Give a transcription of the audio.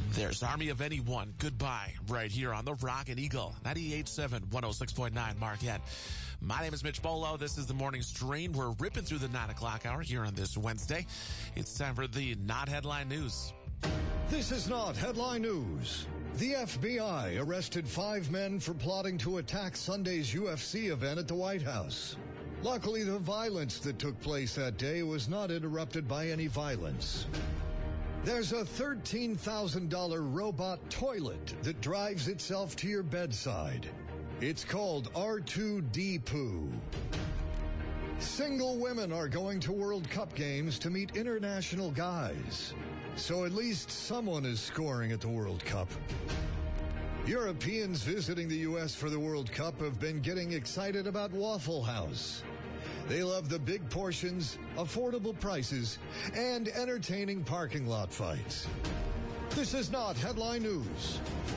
There's Army of Anyone, Goodbye, right here on the Rock and Eagle, 98.7, 106.9 Marquette. My name is Mitch Bolo. This is the Morning Strain. We're ripping through the 9 o'clock hour here on this Wednesday. It's time for the Not Headline News. This is not headline news. The FBI arrested 5 men for plotting to attack Sunday's UFC event at the White House. Luckily, the violence that took place that day was not interrupted by any violence. There's a $13,000 robot toilet that drives itself to your bedside. It's called R2D Poo. Single women are going to World Cup games to meet international guys. So at least someone is scoring at the World Cup. Europeans visiting the U.S. for the World Cup have been getting excited about Waffle House. They love the big portions, affordable prices, and entertaining parking lot fights. This is not headline news.